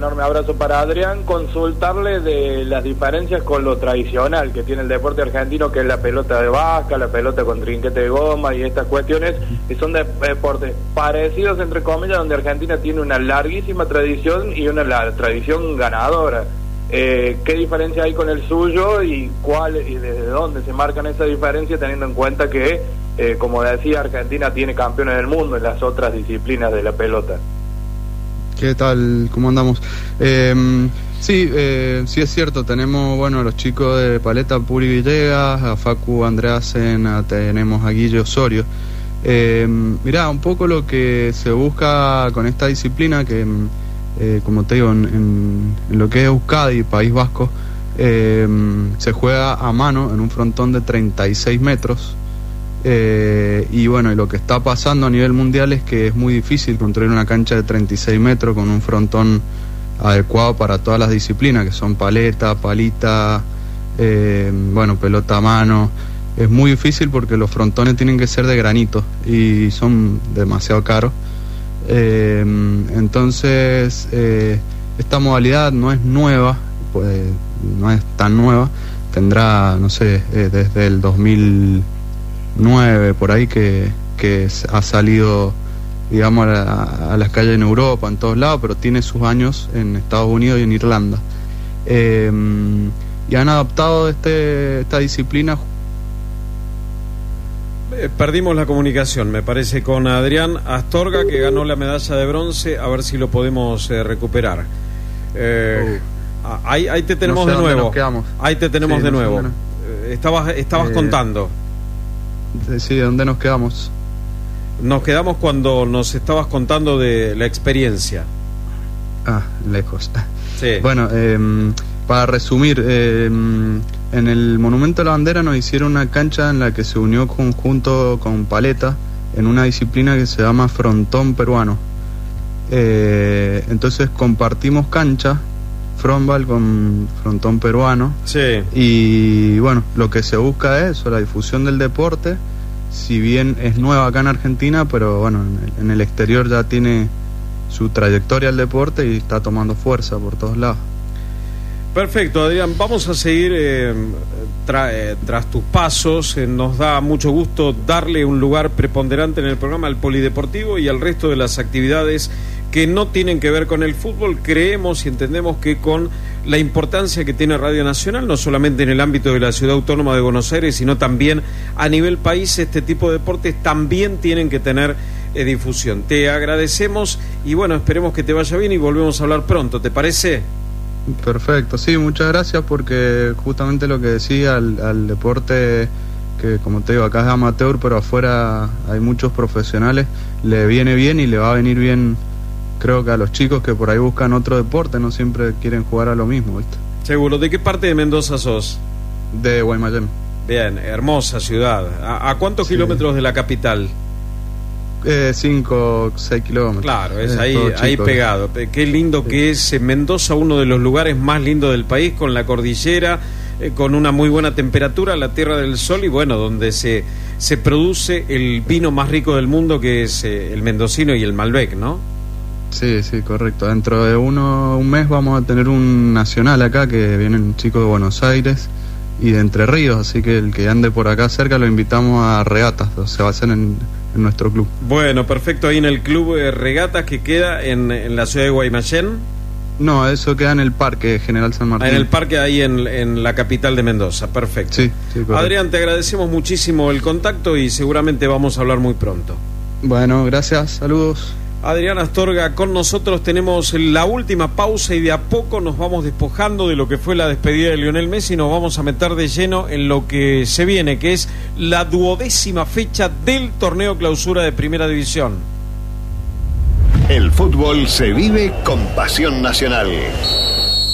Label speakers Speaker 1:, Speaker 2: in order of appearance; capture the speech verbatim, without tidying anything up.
Speaker 1: enorme abrazo para Adrián, consultarle de las diferencias con lo tradicional que tiene el deporte argentino, que es la pelota de vasca, la pelota con trinquete de goma y estas cuestiones, que son de deportes parecidos, entre comillas, donde Argentina tiene una larguísima tradición y una la, tradición ganadora. Eh, ¿Qué diferencia hay con el suyo y cuál y desde dónde se marcan esa diferencia, teniendo en cuenta que, eh, como decía, Argentina tiene campeones del mundo en las otras disciplinas de la pelota?
Speaker 2: ¿Qué tal? ¿Cómo andamos? Eh, sí, eh, sí es cierto, tenemos, bueno, a los chicos de paleta, Puri Villegas, a Facu Andreasen, a, tenemos a Guille Osorio. Eh, mirá, un poco lo que se busca con esta disciplina, que eh, como te digo, en, en, en lo que es Euskadi, País Vasco, eh, se juega a mano en un frontón de treinta y seis metros. Eh, y bueno, y lo que está pasando a nivel mundial es que es muy difícil construir una cancha de treinta y seis metros con un frontón adecuado para todas las disciplinas, que son paleta, palita, eh, bueno, pelota a mano. Es muy difícil porque los frontones tienen que ser de granito y son demasiado caros. Eh, entonces, eh, esta modalidad no es nueva, pues, no es tan nueva, tendrá, no sé, eh, desde el dos mil nueve por ahí que, que ha salido, digamos, a, la, a las calles en Europa, en todos lados, pero tiene sus años en Estados Unidos y en Irlanda. Eh, y han adaptado este, esta disciplina.
Speaker 3: Eh, perdimos la comunicación, me parece, con Adrián Astorga, que ganó la medalla de bronce. A ver si lo podemos eh, recuperar. Eh, uh, ahí, ahí te tenemos no sé de nuevo. Ahí te tenemos sí, de no nuevo. Sé eh, estabas estabas eh, contando.
Speaker 2: Sí, ¿dónde nos quedamos?
Speaker 3: Nos quedamos cuando nos estabas contando de la experiencia.
Speaker 2: Ah, lejos.
Speaker 3: Sí.
Speaker 2: Bueno, eh, para resumir, eh, en el Monumento a la Bandera nos hicieron una cancha en la que se unió conjunto con paleta en una disciplina que se llama frontón peruano. Eh, entonces compartimos cancha, frontball con frontón peruano.
Speaker 3: Sí.
Speaker 2: Y bueno, lo que se busca es eso, la difusión del deporte. Si bien es nueva acá en Argentina, pero bueno, en el, en el exterior ya tiene su trayectoria el deporte y está tomando fuerza por todos lados.
Speaker 3: Perfecto, Adrián, vamos a seguir eh, tra, eh, tras tus pasos. Eh, nos da mucho gusto darle un lugar preponderante en el programa al polideportivo y al resto de las actividades que no tienen que ver con el fútbol. Creemos y entendemos que con la importancia que tiene Radio Nacional, no solamente en el ámbito de la Ciudad Autónoma de Buenos Aires, sino también a nivel país, este tipo de deportes también tienen que tener eh, difusión. Te agradecemos y bueno, esperemos que te vaya bien y volvemos a hablar pronto, ¿te parece?
Speaker 2: Perfecto, sí, muchas gracias, porque justamente lo que decía, al, al deporte que, como te digo, acá es amateur, pero afuera hay muchos profesionales, le viene bien y le va a venir bien, creo que a los chicos que por ahí buscan otro deporte, no siempre quieren jugar a lo mismo, ¿viste?
Speaker 3: Seguro. ¿De qué parte de Mendoza sos?
Speaker 2: De Guaymallén.
Speaker 3: Bien, hermosa ciudad. ¿A, a cuántos sí. kilómetros de la capital?
Speaker 2: Eh, cinco, seis kilómetros.
Speaker 3: Claro, es, es ahí, ahí pegado. Qué lindo sí. que es Mendoza, uno de los lugares más lindos del país, con la cordillera, eh, con una muy buena temperatura, la Tierra del Sol, y bueno, donde se, se produce el vino más rico del mundo, que es eh, el mendocino y el Malbec, ¿no?
Speaker 2: Sí, sí, correcto. Dentro de uno un mes vamos a tener un nacional acá, que vienen chicos de Buenos Aires y de Entre Ríos, así que el que ande por acá cerca lo invitamos a regatas, o sea, va a ser en, en nuestro club.
Speaker 3: Bueno, perfecto, ahí en el club de regatas que queda en, en la ciudad de Guaymallén.
Speaker 2: No, eso queda en el Parque General San Martín.
Speaker 3: En el parque ahí en, en la capital de Mendoza, perfecto.
Speaker 2: Sí, sí, correcto.
Speaker 3: Adrián, te agradecemos muchísimo el contacto y seguramente vamos a hablar muy pronto.
Speaker 2: Bueno, gracias, saludos.
Speaker 3: Adrián Astorga con nosotros. Tenemos la última pausa y de a poco nos vamos despojando de lo que fue la despedida de Lionel Messi y nos vamos a meter de lleno en lo que se viene, que es la duodécima fecha del torneo clausura de Primera División.
Speaker 4: El fútbol se vive con pasión nacional.